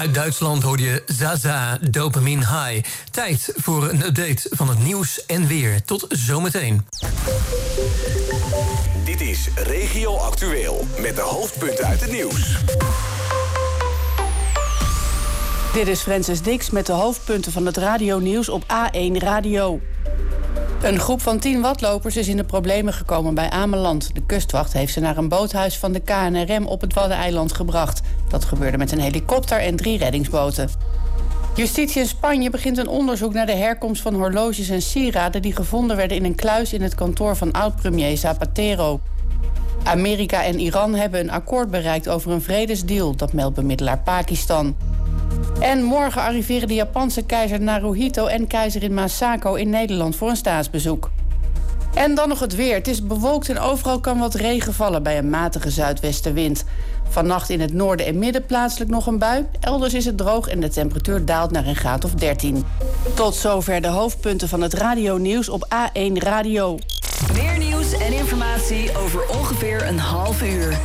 Uit Duitsland hoorde je Zaza Dopamine High. Tijd voor een update van het nieuws en weer. Tot zometeen. Dit is Regio Actueel met de hoofdpunten uit het nieuws. Dit is Francis Dix met de hoofdpunten van het radionieuws op A1 Radio. Een groep van 10 watlopers is in de problemen gekomen bij Ameland. De kustwacht heeft ze naar een boothuis van de KNRM op het Waddeneiland gebracht. Dat gebeurde met een helikopter en 3 reddingsboten. Justitie in Spanje begint een onderzoek naar de herkomst van horloges en sieraden die gevonden werden in een kluis in het kantoor van oud-premier Zapatero. Amerika en Iran hebben een akkoord bereikt over een vredesdeal, dat meldt bemiddelaar Pakistan. En morgen arriveren de Japanse keizer Naruhito en keizerin Masako in Nederland voor een staatsbezoek. En dan nog het weer. Het is bewolkt en overal kan wat regen vallen bij een matige zuidwestenwind. Vannacht in het noorden en midden plaatselijk nog een bui. Elders is het droog en de temperatuur daalt naar een graad of 13. Tot zover de hoofdpunten van het radionieuws op A1 Radio. Meer nieuws en informatie over ongeveer een half uur.